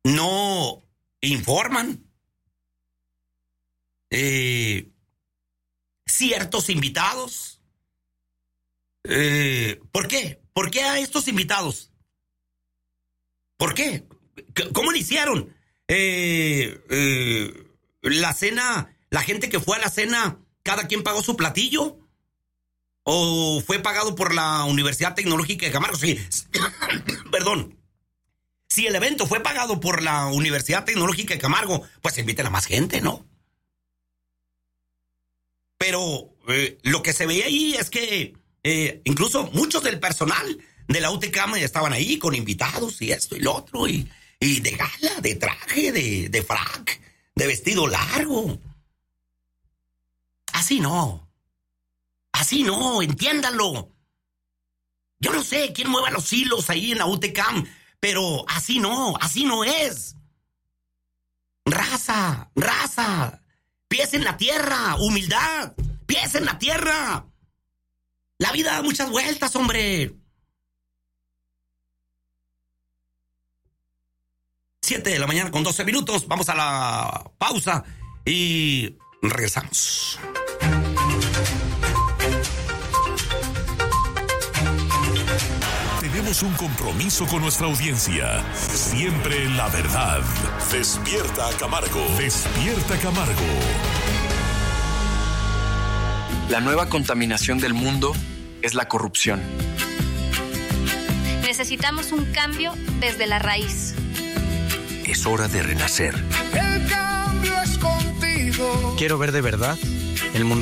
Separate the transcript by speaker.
Speaker 1: no informan. Ciertos invitados. ¿Por qué? ¿Por qué a estos invitados? ¿Por qué? ¿Cómo le hicieron? La cena, la gente que fue a la cena, ¿cada quien pagó su platillo? ¿O fue pagado por la Universidad Tecnológica de Camargo? Sí. Perdón. Si el evento fue pagado por la Universidad Tecnológica de Camargo, pues inviten a más gente, ¿no? Pero lo que se veía ahí es que incluso muchos del personal de la UTCAM estaban ahí con invitados y esto y lo otro, y de gala, de traje, de frac, de vestido largo. Así no, entiéndalo. Yo no sé quién mueva los hilos ahí en la UTCAM, pero así no es. Raza, pies en la tierra, humildad, pies en la tierra. La vida da muchas vueltas, hombre. 7:12 a.m. Vamos a la pausa y regresamos.
Speaker 2: Tenemos un compromiso con nuestra audiencia. Siempre la verdad. Despierta Camargo. Despierta Camargo.
Speaker 3: La nueva contaminación del mundo es la corrupción.
Speaker 4: Necesitamos un cambio desde la raíz.
Speaker 5: Es hora de renacer.
Speaker 6: El cambio es contigo.
Speaker 5: Quiero ver de verdad el mundo